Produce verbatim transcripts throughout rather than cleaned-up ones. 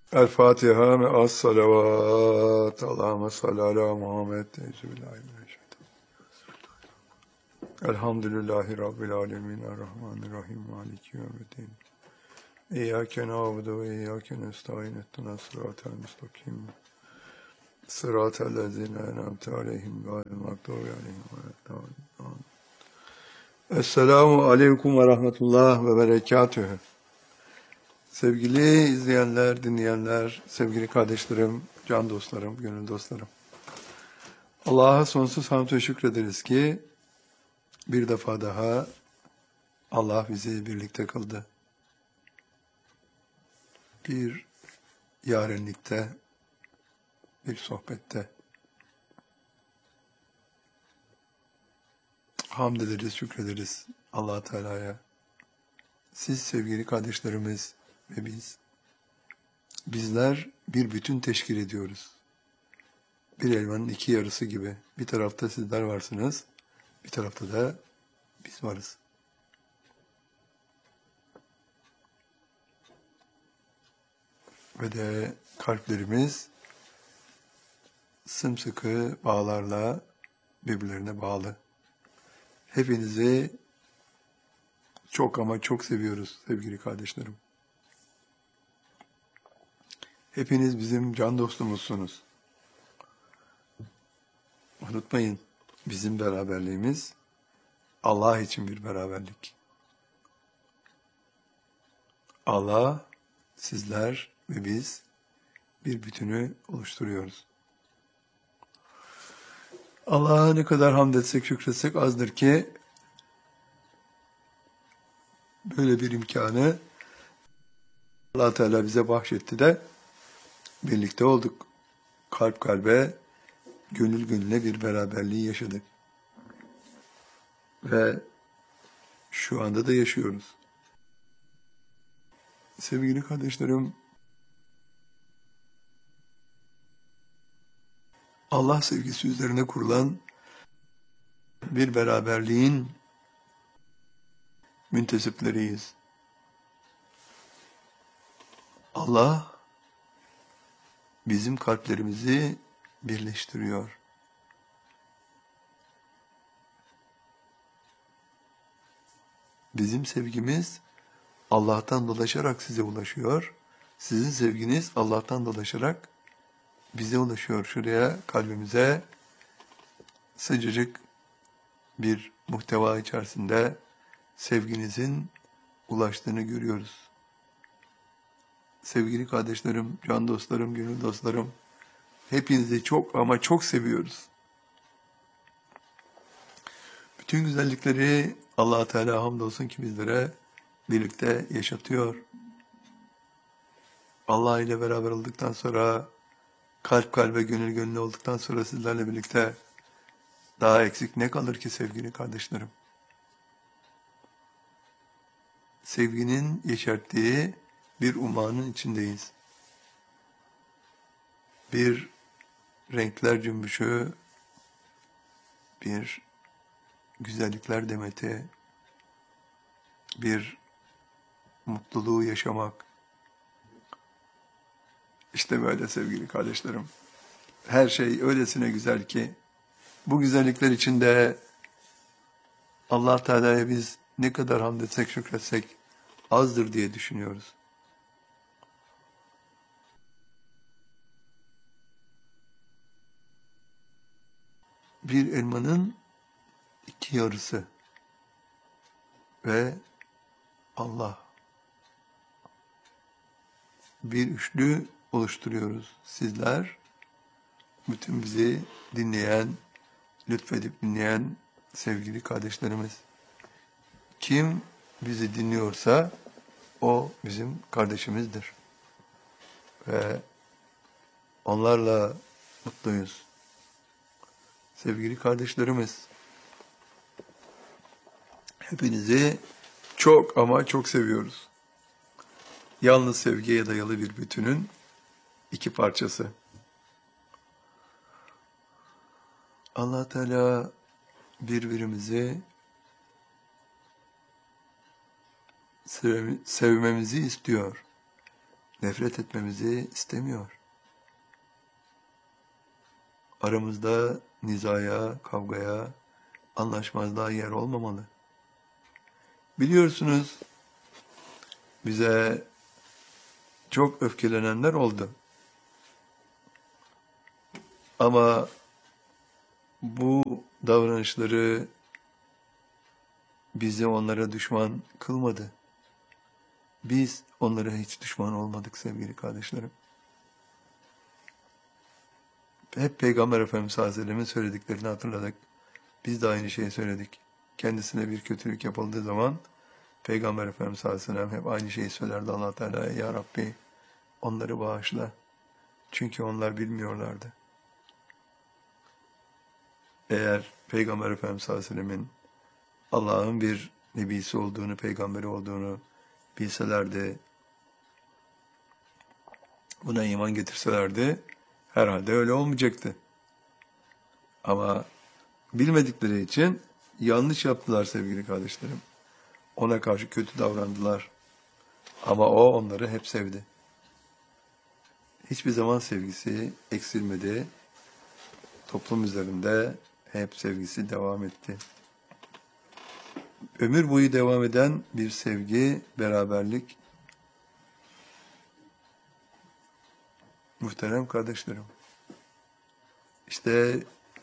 El Fatiha ve as salavat. Allahümme salli ala Muhammed. Euzubillahimineşşeytanirracim. Elhamdülillahi Rabbil alemin. Errahmanirrahim. Maliki yevmiddin. İyyâke na'budu ve iyyâke nestaîn. İhdinas sıratal müstakim. Sıratal lezîne en'amte aleyhim gayril mağdûbi aleyhim veleddâllîn. Esselamu aleyküm ve rahmetullah ve berekatühü. Sevgili izleyenler, dinleyenler, sevgili kardeşlerim, can dostlarım, gönül dostlarım. Allah'a sonsuz hamd ve şükrederiz ki bir defa daha Allah bizi birlikte kıldı. Bir yarenlikte, bir sohbette. Hamd ederiz, şükrederiz Allah Teala'ya. Siz sevgili kardeşlerimiz ve biz, bizler bir bütün teşkil ediyoruz. Bir elmanın iki yarısı gibi. Bir tarafta sizler varsınız, bir tarafta da biz varız. Ve de kalplerimiz sımsıkı bağlarla birbirlerine bağlı. Hepinizi çok ama çok seviyoruz sevgili kardeşlerim. Hepiniz bizim can dostumuzsunuz. Unutmayın, bizim beraberliğimiz Allah için bir beraberlik. Allah, sizler ve biz bir bütünü oluşturuyoruz. Allah'a ne kadar hamd etsek, şükretsek azdır ki böyle bir imkanı Allah Teala bize bahşetti de birlikte olduk. Kalp kalbe, gönül gönüle bir beraberliği yaşadık. Ve şu anda da yaşıyoruz. Sevgili kardeşlerim, Allah sevgisi üzerine kurulan bir beraberliğin müntesipleriyiz. Allah bizim kalplerimizi birleştiriyor. Bizim sevgimiz Allah'tan dolaşarak size ulaşıyor. Sizin sevginiz Allah'tan dolaşarak bize ulaşıyor. Şuraya, kalbimize sıcacık bir muhteva içerisinde sevginizin ulaştığını görüyoruz. Sevgili kardeşlerim, can dostlarım, gönül dostlarım, hepinizi çok ama çok seviyoruz. Bütün güzellikleri Allah Teala hamdolsun ki bizlere birlikte yaşatıyor. Allah ile beraber olduktan sonra, kalp kalbe, gönül gönüle olduktan sonra sizlerle birlikte daha eksik ne kalır ki sevgili kardeşlerim? Sevginin yeşerttiği bir umanın içindeyiz. Bir renkler cümbüşü, bir güzellikler demeti, bir mutluluğu yaşamak. İşte böyle sevgili kardeşlerim. Her şey öylesine güzel ki bu güzellikler içinde Allah Teala'ya biz ne kadar hamd etsek, şükretsek azdır diye düşünüyoruz. Bir elmanın iki yarısı ve Allah. Bir üçlü oluşturuyoruz. Sizler, bütün bizi dinleyen, lütfedip dinleyen sevgili kardeşlerimiz. Kim bizi dinliyorsa o bizim kardeşimizdir. Ve onlarla mutluyuz. Sevgili kardeşlerimiz, hepinizi çok ama çok seviyoruz. Yalnız sevgiye dayalı bir bütünün iki parçası. Allah Teala birbirimizi sevmemizi istiyor. nefret etmemizi istemiyor. Aramızda nizaya, kavgaya, anlaşmazlığa yer olmamalı. Biliyorsunuz, bize çok öfkelenenler oldu. Ama bu davranışları bizi onlara düşman kılmadı. Biz onlara hiç düşman olmadık sevgili kardeşlerim. Hep Peygamber Efendimiz sallallahu aleyhi ve sellem'in söylediklerini hatırladık. Biz de aynı şeyi söyledik. Kendisine bir kötülük yapıldığı zaman Peygamber Efendimiz sallallahu aleyhi ve sellem hep aynı şeyi söylerdi Allah Teala'ya. Ya Rabbi onları bağışla. Çünkü onlar bilmiyorlardı. Eğer Peygamber Efendimiz sallallahu aleyhi ve sellem'in Allah'ın bir nebisi olduğunu, peygamberi olduğunu bilselerdi, buna iman getirselerdi, herhalde öyle olmayacaktı. Ama bilmedikleri için yanlış yaptılar sevgili kardeşlerim. Ona karşı kötü davrandılar. Ama o onları hep sevdi. Hiçbir zaman sevgisi eksilmedi. Toplum üzerinde hep sevgisi devam etti. Ömür boyu devam eden bir sevgi, beraberlik. Muhterem kardeşlerim. İşte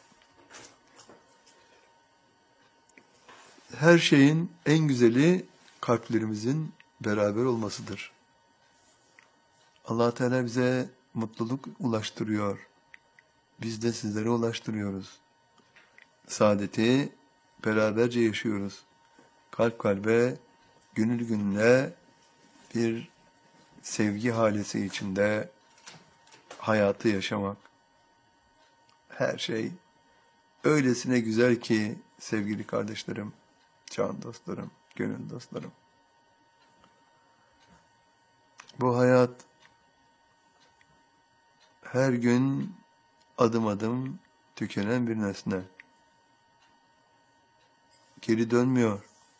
her şeyin en güzeli kalplerimizin beraber olmasıdır. Allah Teala bize mutluluk ulaştırıyor. Biz de sizlere ulaştırıyoruz. Saadeti beraberce yaşıyoruz. Kalp kalbe, gönül gönüle bir sevgi halesi içinde hayatı yaşamak. Her şey öylesine güzel ki sevgili kardeşlerim, can dostlarım, gönül dostlarım. Bu hayat her gün adım adım tükenen bir nesne. Geri dönmüyor.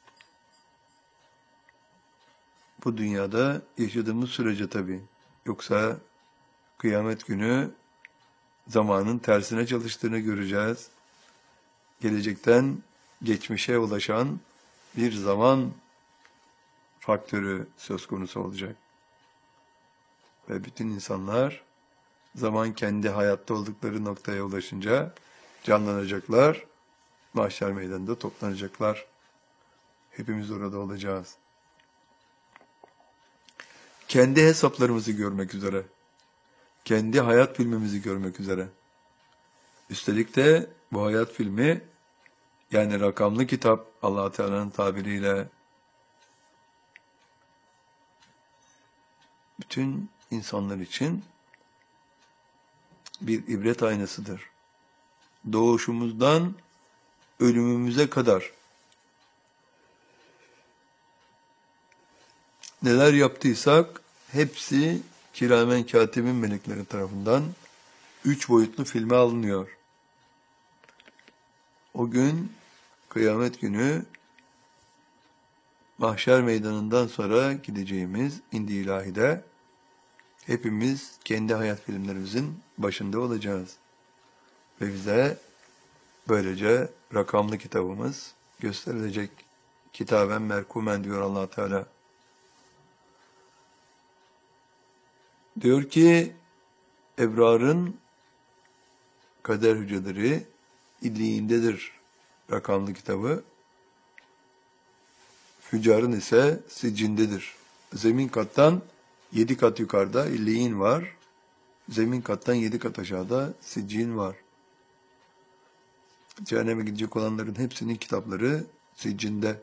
Bu dünyada yaşadığımız sürece tabii. Yoksa kıyamet günü zamanın tersine çalıştığını göreceğiz. Gelecekten geçmişe ulaşan bir zaman faktörü söz konusu olacak. Ve bütün insanlar zaman kendi hayatta oldukları noktaya ulaşınca canlanacaklar, mahşer meydanında toplanacaklar. Hepimiz orada olacağız. Kendi hesaplarımızı görmek üzere, kendi hayat filmimizi görmek üzere. Üstelik de bu hayat filmi, yani rakamlı kitap, Allah Teala'nın tabiriyle bütün insanlar için bir ibret aynasıdır. Doğuşumuzdan ölümümüze kadar neler yaptıysak hepsi kiramen katibin melekleri tarafından üç boyutlu filme alınıyor. O gün, kıyamet günü, mahşer meydanından sonra gideceğimiz indi ilahide hepimiz kendi hayat filmlerimizin başında olacağız. Ve bize böylece rakamlı kitabımız gösterilecek. Kitaben merkumen diyor Allah Teala. Diyor ki ebrarın kader hücreleri illiğindedir rakamlı kitabı. Füccarın ise siccindedir. Zemin kattan yedi kat yukarıda illiğin var. Zemin kattan yedi kat aşağıda siccin var. Cehenneme gidecek olanların hepsinin kitapları siccinde.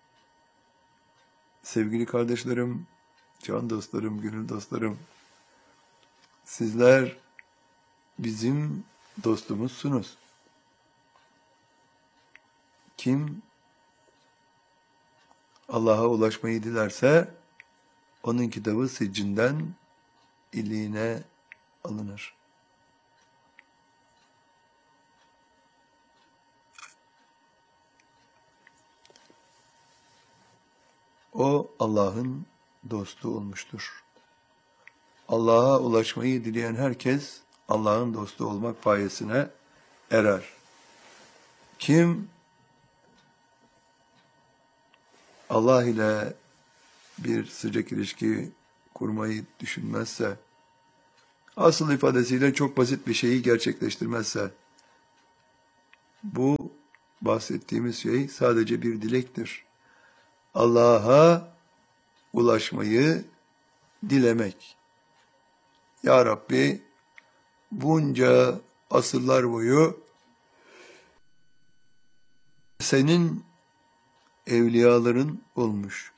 Sevgili kardeşlerim, can dostlarım, gönül dostlarım, sizler bizim dostumuzsunuz. Kim Allah'a ulaşmayı dilerse onun kitabı siccinden illiğine alınır. O Allah'ın dostu olmuştur. Allah'a ulaşmayı dileyen herkes Allah'ın dostu olmak payesine erer. Kim Allah ile bir sıcak ilişki kurmayı düşünmezse, asıl ifadesiyle çok basit bir şeyi gerçekleştirmezse, bu bahsettiğimiz şey sadece bir dilektir. Allah'a ulaşmayı dilemek. Ya Rabbi, bunca asırlar boyu senin evliyaların olmuş.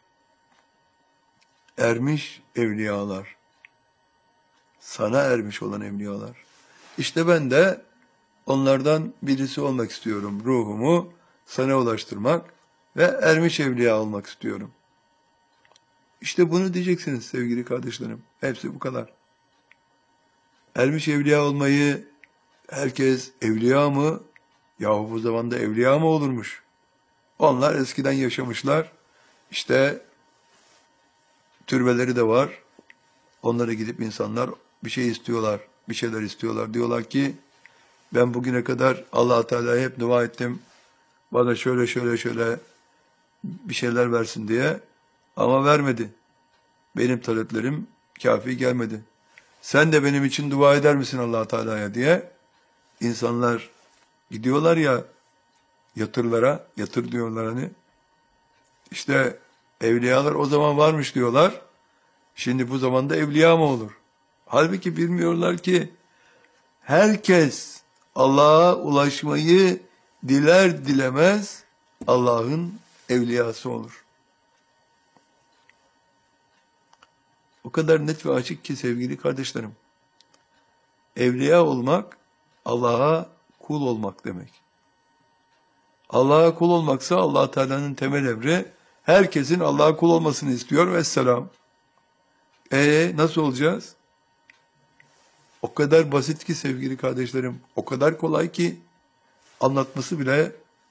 Ermiş evliyalar. Sana ermiş olan evliyalar. İşte ben de onlardan birisi olmak istiyorum. Ruhumu sana ulaştırmak ve ermiş evliya olmak istiyorum. İşte bunu diyeceksiniz sevgili kardeşlerim. Hepsi bu kadar. Ermiş evliya olmayı herkes evliya mı? Yahu bu zamanda evliya mı olurmuş? Onlar eskiden yaşamışlar. İşte türbeleri de var. Onlara gidip insanlar bir şey istiyorlar. Bir şeyler istiyorlar. Diyorlar ki ben bugüne kadar Allah-u Teala'ya hep dua ettim. Bana şöyle şöyle şöyle bir şeyler versin diye. Ama vermedi. Benim taleplerim kafi gelmedi. Sen de benim için dua eder misin Allah-u Teala'ya diye. İnsanlar gidiyorlar ya yatırlara, yatır diyorlar hani. İşte evliyalar o zaman varmış diyorlar. Şimdi bu zamanda evliya mı olur? Halbuki bilmiyorlar ki herkes Allah'a ulaşmayı diler dilemez Allah'ın evliyası olur. O kadar net ve açık ki sevgili kardeşlerim. Evliya olmak Allah'a kul olmak demek. Allah'a kul olmaksa Allah Teala'nın temel emri herkesin Allah'a kul olmasını istiyor vesselam. E nasıl olacağız? O kadar basit ki sevgili kardeşlerim, o kadar kolay ki anlatması bile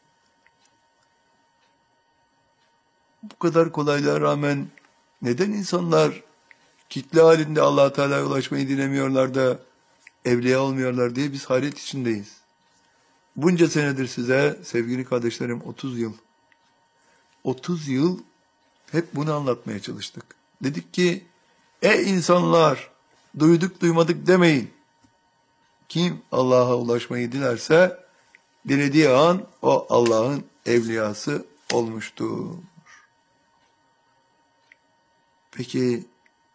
bu kadar kolaylığa rağmen neden insanlar kitle halinde Allah Teala'ya ulaşmayı dilemiyorlar da evliya olmuyorlar diye biz hayret içindeyiz. Bunca senedir size sevgili kardeşlerim otuz yıl otuz yıl hep bunu anlatmaya çalıştık. Dedik ki ey insanlar duyduk duymadık demeyin. Kim Allah'a ulaşmayı dilerse dilediği an o Allah'ın evliyası olmuştur. Peki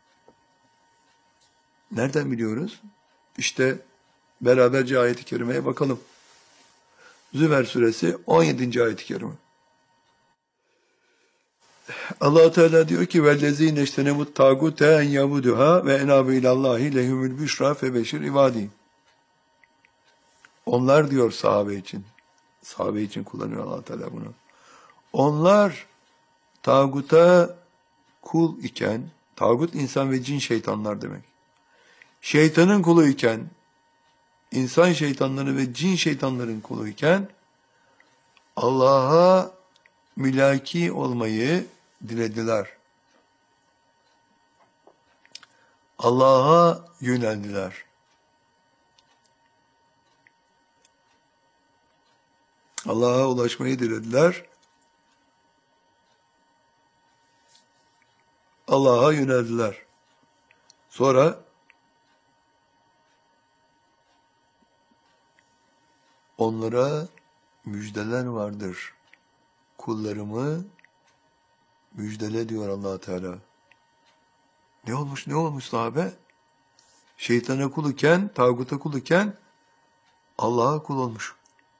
nereden biliyoruz? İşte beraberce ayet-i kerimeye bakalım. Zümer suresi on yedinci ayet-i kerime. Allah Teala diyor ki vellezîne iştenemut tâgûte en yabuduha ve enâbu ilallâhi lehumul büşrâ febeşir ibâdî. Onlar diyor sahabe için. Sahabe için kullanıyor Allah Teala bunu. Onlar tağuta kul iken, tağut insan ve cin şeytanlar demek. Şeytanın kulu iken, insan şeytanları ve cin şeytanların kulu iken Allah'a mülaki olmayı dilediler. Allah'a yöneldiler. Allah'a ulaşmayı dilediler. Allah'a yöneldiler. Sonra onlara müjdeler vardır. Kullarımı müjdele diyor Allah Teala. Ne olmuş ne olmuş sahabe? Şeytana kul iken, tağuta kul iken Allah'a kul olmuş.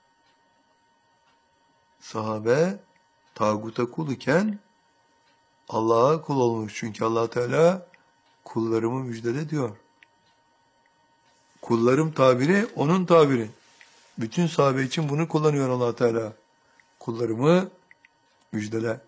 Sahabe tağuta kul iken Allah'a kul olmuş. Çünkü Allah Teala kullarımı müjdele diyor. Kullarım tabiri onun tabiri. Bütün sahabe için bunu kullanıyor Allah Teala. Kullarımı müjdele.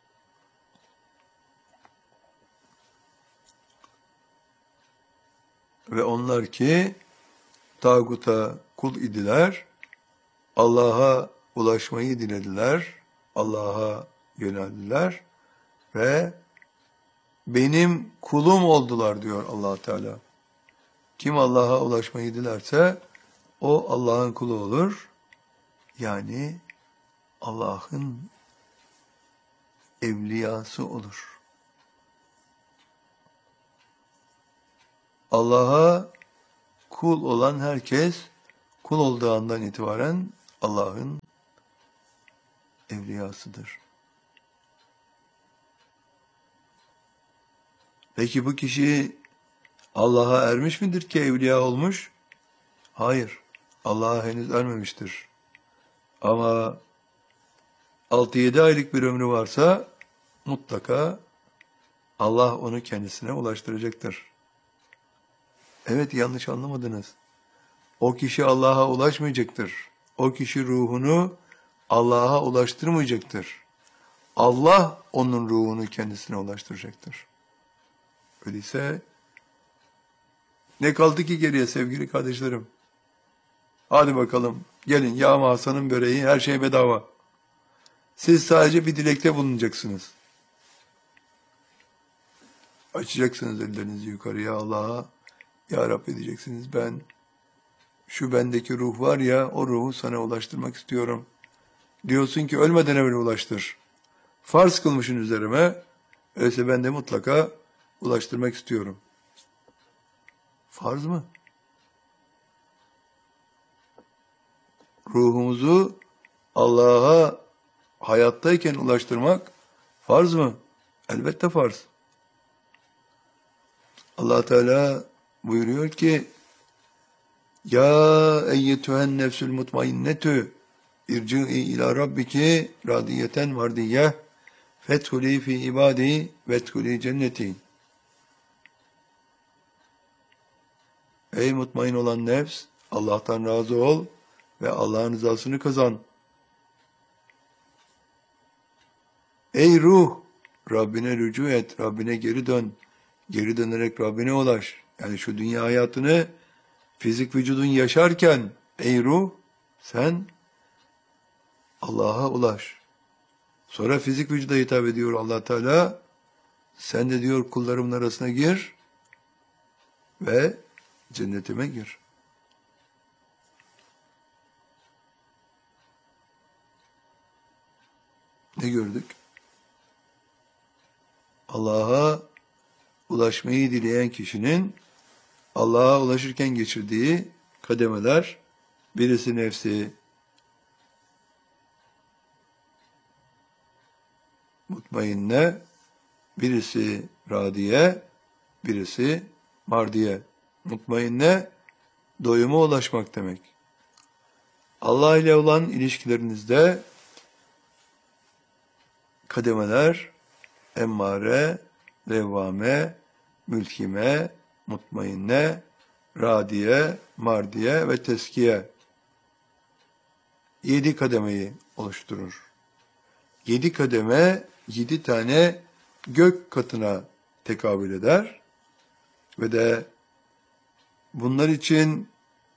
Ve onlar ki tağuta kul idiler, Allah'a ulaşmayı dilediler, Allah'a yöneldiler ve benim kulum oldular diyor Allah Teala. Kim Allah'a ulaşmayı dilerse o Allah'ın kulu olur. Yani Allah'ın evliyası olur. Allah'a kul olan herkes kul olduğu andan itibaren Allah'ın evliyasıdır. Peki bu kişi Allah'a ermiş midir ki evliya olmuş? Hayır. Allah'a henüz ermemiştir. Ama altı yedi aylık bir ömrü varsa mutlaka Allah onu kendisine ulaştıracaktır. Evet, yanlış anlamadınız. O kişi Allah'a ulaşmayacaktır. O kişi ruhunu Allah'a ulaştırmayacaktır. Allah onun ruhunu kendisine ulaştıracaktır. Öyleyse ne kaldı ki geriye sevgili kardeşlerim? Hadi bakalım, gelin Yağma Hasan'ın böreği, her şey bedava. Siz sadece bir dilekte bulunacaksınız. Açacaksınız ellerinizi yukarıya Allah'a. Ya Rabbi diyeceksiniz, ben şu bendeki ruh var ya, o ruhu sana ulaştırmak istiyorum. Diyorsun ki ölmeden evvel ulaştır. Farz kılmışsın üzerime, öyleyse ben de mutlaka ulaştırmak istiyorum. Farz mı? Ruhumuzu Allah'a hayattayken ulaştırmak farz mı? Elbette farz. Allah Teala buyuruyor ki: Ya eyyetühen nefsül mutmainnetü irci'i ila rabbiki radiyeten mardiyyeh fethuli fi ibadi vethuli cenneti. Ey mutmain olan nefs, Allah'tan razı ol ve Allah'ın rızasını kazan. Ey ruh, Rabbine rücu et, Rabbine geri dön. Geri dönerek Rabbine ulaş. Yani şu dünya hayatını fizik vücudun yaşarken, ey ruh, sen Allah'a ulaş. Sonra fizik vücuda hitap ediyor Allah Teala. Sen de diyor kullarımın arasına gir ve cennetime gir. Ne gördük? Allah'a ulaşmayı dileyen kişinin Allah'a ulaşırken geçirdiği kademeler, birisi nefsi mutmainne, birisi radiye, birisi mardiye. Mutmainne, doyuma ulaşmak demek. Allah ile olan ilişkilerinizde kademeler, emmare, levvame, mülkime, mutmainne, radiye, mardiye ve teskiye. Yedi kademeyi oluşturur. Yedi kademe, yedi tane gök katına tekabül eder. Ve de bunlar için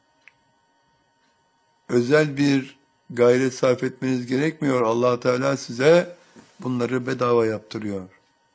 özel bir gayret sarf etmeniz gerekmiyor. Allah Teala size bunları bedava yaptırıyor.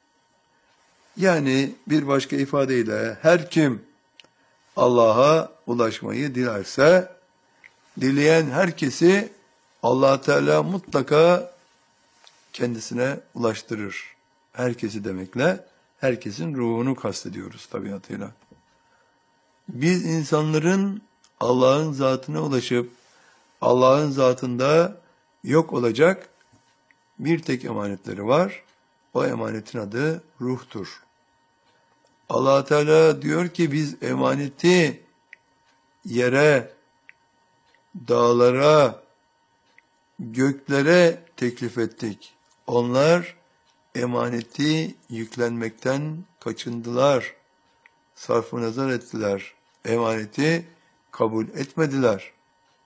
Yani bir başka ifadeyle her kim Allah'a ulaşmayı dilerse, dileyen herkesi Allah Teala mutlaka kendisine ulaştırır. Herkesi demekle herkesin ruhunu kastediyoruz tabiatıyla. Biz insanların Allah'ın zatına ulaşıp Allah'ın zatında yok olacak bir tek emanetleri var. O emanetin adı ruhtur. Allah Teala diyor ki biz emaneti yere, dağlara, göklere teklif ettik. Onlar emaneti yüklenmekten kaçındılar. Sarf-ı nazar ettiler. Emaneti kabul etmediler.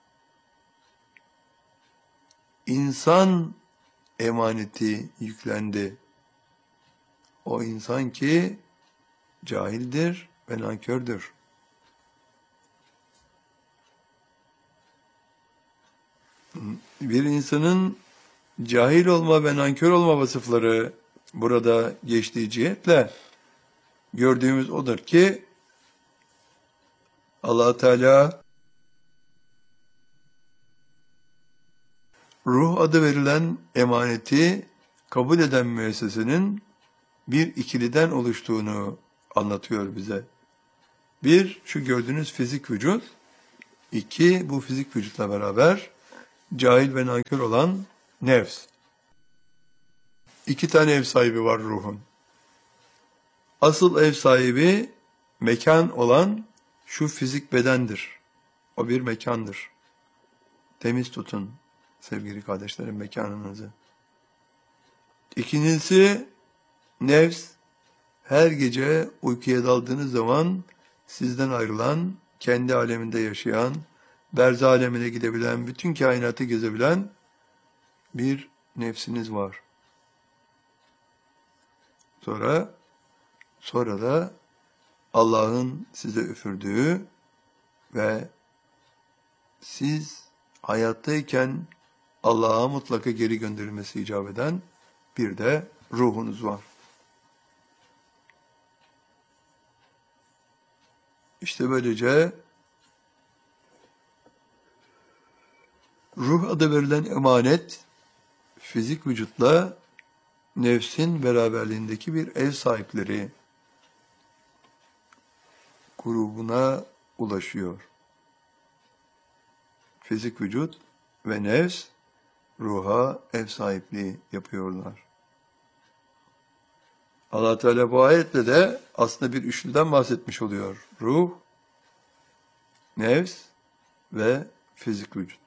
İnsan emaneti yüklendi. O insan ki cahildir ve nankördür. Bir insanın cahil olma ve nankör olma vasıfları burada geçtiği cihetle gördüğümüz odur ki Allah Teala ruh adı verilen emaneti kabul eden müessesenin bir ikiliden oluştuğunu anlatıyor bize. Bir, şu gördüğünüz fizik vücut. İki, bu fizik vücutla beraber cahil ve nankör olan nefs. İki tane ev sahibi var ruhun. Asıl ev sahibi mekan olan şu fizik bedendir. O bir mekandır. Temiz tutun sevgili kardeşlerim mekanınızı. İkincisi nefs. Her gece uykuya daldığınız zaman sizden ayrılan, kendi aleminde yaşayan, berzah alemine gidebilen, bütün kainatı gezebilen bir nefsiniz var. Sonra, sonra da Allah'ın size üfürdüğü ve siz hayattayken Allah'a mutlaka geri gönderilmesi icap eden bir de ruhunuz var. İşte böylece ruh adı verilen emanet, fizik vücutla nefsin beraberliğindeki bir ev sahipleri grubuna ulaşıyor. Fizik vücut ve nefs ruha ev sahipliği yapıyorlar. Allah Teala bu ayetle de aslında bir üçlüden bahsetmiş oluyor. Ruh, nefs ve fizik vücut.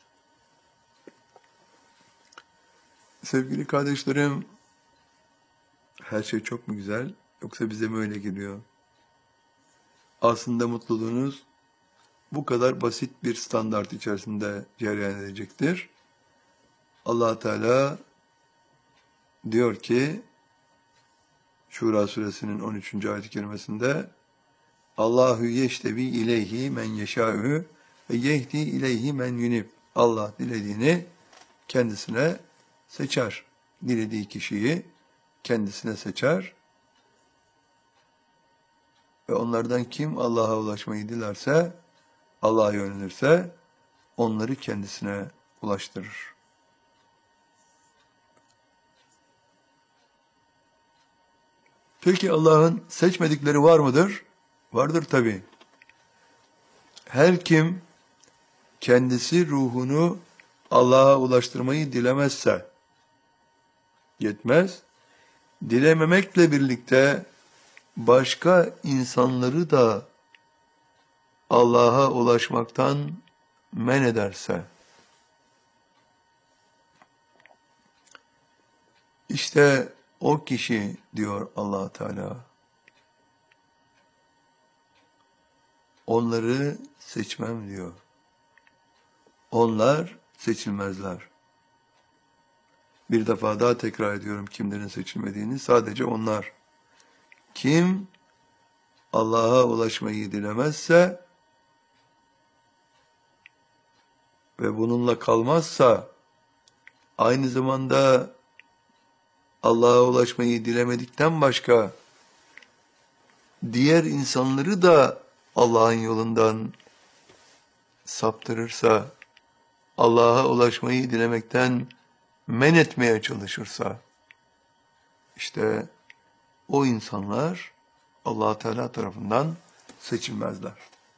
Sevgili kardeşlerim, her şey çok mu güzel yoksa bize mi öyle geliyor? Aslında mutluluğunuz bu kadar basit bir standart içerisinde cereyan edecektir. Allah Teala diyor ki Şura suresinin on üçüncü ayet-i kerimesinde Allahu yeştebi ileyhi men yeşâ'ü ve yehdi ileyhi men yunib. Allah dilediğini kendisine seçer. Dilediği kişiyi kendisine seçer. Ve onlardan kim Allah'a ulaşmayı dilerse, Allah'a yönelirse onları kendisine ulaştırır. Peki Allah'ın seçmedikleri var mıdır? Vardır tabii. Her kim kendisi ruhunu Allah'a ulaştırmayı dilemezse yetmez. Dilememekle birlikte başka insanları da Allah'a ulaşmaktan men ederse işte o kişi diyor Allah Teala onları seçmem diyor. Onlar seçilmezler. Bir defa daha tekrar ediyorum kimlerin seçilmediğini. Sadece onlar. Kim Allah'a ulaşmayı dilemezse ve bununla kalmazsa aynı zamanda Allah'a ulaşmayı dilemedikten başka diğer insanları da Allah'ın yolundan saptırırsa, Allah'a ulaşmayı dilemekten men etmeye çalışırsa, işte o insanlar Allah Teala tarafından seçilmezler.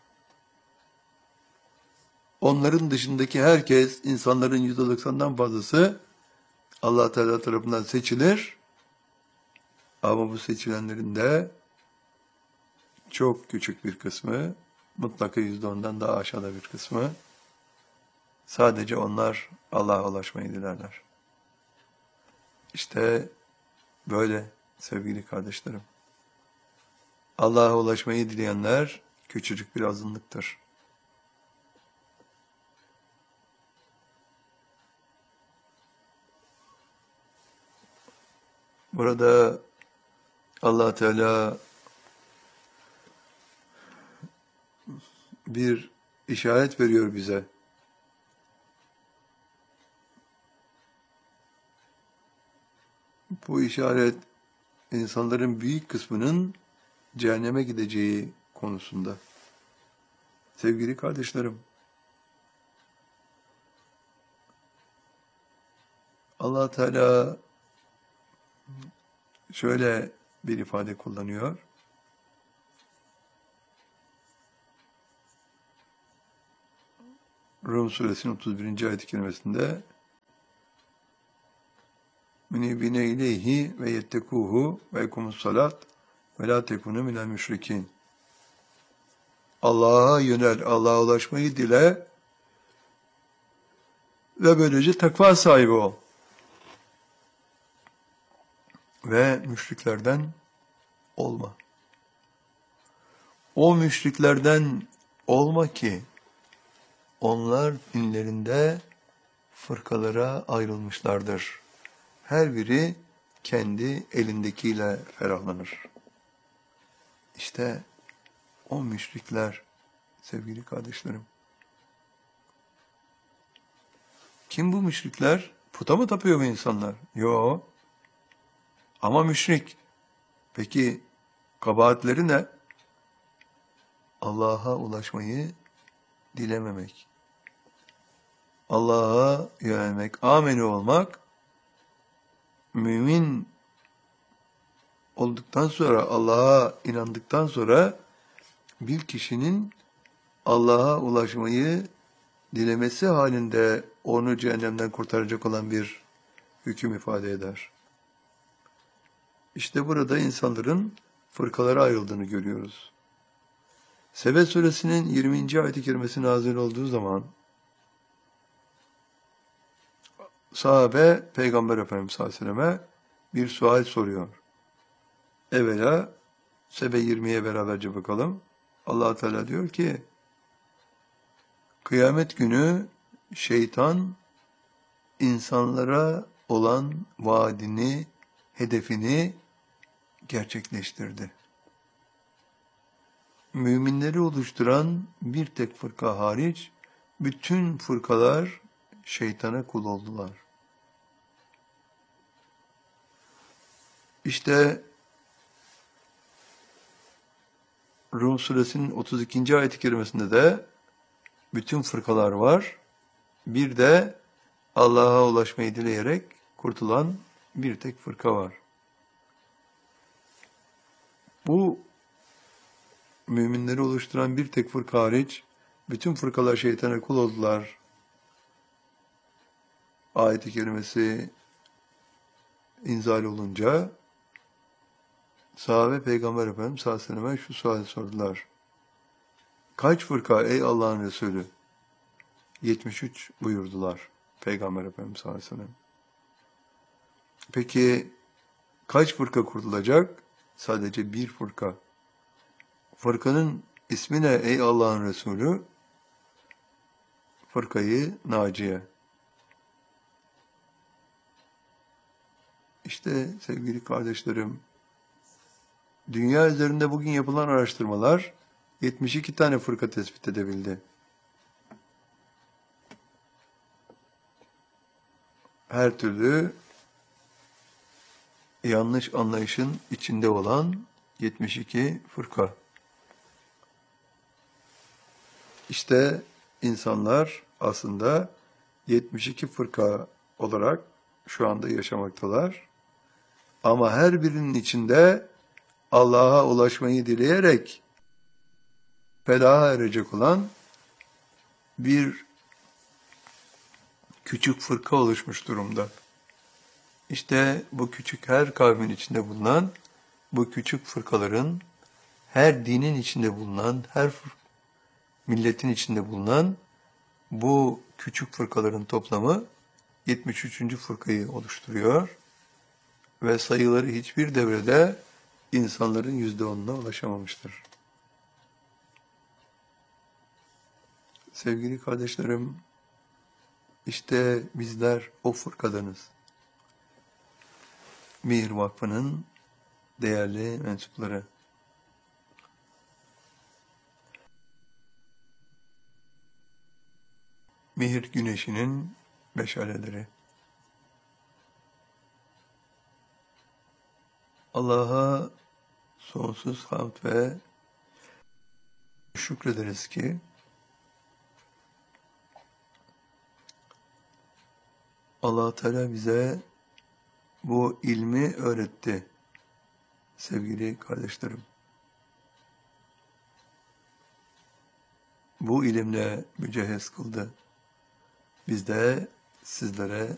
Onların dışındaki herkes, insanların yüzde doksandan fazlası Allah Teala tarafından seçilir. Ama bu seçilenlerin de çok küçük bir kısmı, mutlaka yüzde ondan daha aşağıda bir kısmı, sadece onlar Allah'a ulaşmayı dilerler. İşte böyle sevgili kardeşlerim. Allah'a ulaşmayı dileyenler küçücük bir azınlıktır. Burada Allah Teala bir işaret veriyor bize. Bu işaret insanların büyük kısmının cehenneme gideceği konusunda. Sevgili kardeşlerim, Allah Teala şöyle bir ifade kullanıyor. Rum suresinin otuz birinci ayet-i kerimesinde münibine ileyhi ve yettekuhu ve ekumus salat ve la tekunu minel müşrikin. Allah'a yönel, Allah'a ulaşmayı dile ve böylece takva sahibi ol. Ve müşriklerden olma. O müşriklerden olma ki onlar dinlerinde fırkalara ayrılmışlardır. Her biri kendi elindekiyle ferahlanır. İşte o müşrikler sevgili kardeşlerim. Kim bu müşrikler? Puta mı tapıyor bu insanlar? Yo. Ama müşrik. Peki kabahatleri ne? Allah'a ulaşmayı dilememek. Allah'a yönelmek, ameli olmak, mümin olduktan sonra, Allah'a inandıktan sonra bir kişinin Allah'a ulaşmayı dilemesi halinde onu cehennemden kurtaracak olan bir hüküm ifade eder. İşte burada insanların fırkalara ayrıldığını görüyoruz. Sebe suresinin yirminci ayet-i kerimesi nazil olduğu zaman sahabe Peygamber Efendimiz sallallahu aleyhi ve selleme bir sual soruyor. Evvela Sebe yirmiye beraberce bakalım. Allah Teala diyor ki kıyamet günü şeytan insanlara olan vaadini, hedefini gerçekleştirdi. Müminleri oluşturan bir tek fırka hariç bütün fırkalar şeytana kul oldular. İşte Rum suresinin otuz ikinci ayet-i kerimesinde de bütün fırkalar var. Bir de Allah'a ulaşmayı dileyerek kurtulan bir tek fırka var. Bu müminleri oluşturan bir tek fırka hariç bütün fırkalar şeytana kul oldular. Ayet-i kerimesi inzal olunca sahabe Peygamber Efendimiz sallallahu aleyhi ve selleme şu suali sordular. Kaç fırka ey Allah'ın Resulü? yetmiş üç buyurdular Peygamber Efendimiz sallallahu aleyhi ve sellem. Peki kaç fırka kurtulacak? Sadece bir fırka. Fırkanın ismi ne ey Allah'ın Resulü? Fırkayı Naciye. İşte sevgili kardeşlerim, dünya üzerinde bugün yapılan araştırmalar yetmiş iki tane fırka tespit edebildi. Her türlü yanlış anlayışın içinde olan yetmiş iki fırka. İşte insanlar aslında yetmiş iki fırka olarak şu anda yaşamaktalar. Ama her birinin içinde Allah'a ulaşmayı dileyerek felaha erecek olan bir küçük fırka oluşmuş durumda. İşte bu küçük her kavmin içinde bulunan, bu küçük fırkaların, her dinin içinde bulunan, her milletin içinde bulunan bu küçük fırkaların toplamı yetmiş üçüncü fırkayı oluşturuyor ve sayıları hiçbir devrede insanların yüzde onuna ulaşamamıştır. Sevgili kardeşlerim, işte bizler o fırkadanız. Mihir Vakfı'nın değerli mensupları. Mihir güneşinin meşaleleri. Allah'a sonsuz hamd ve şükrederiz ki Allah Teala bize bu ilmi öğretti sevgili kardeşlerim. Bu ilimle mücehhez kıldı. Biz de sizlere